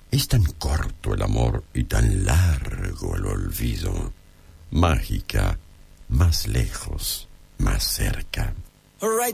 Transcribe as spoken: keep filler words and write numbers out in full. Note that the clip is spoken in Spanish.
Es tan corto el amor y tan largo el olvido. Mágica, más lejos, más cerca. All right.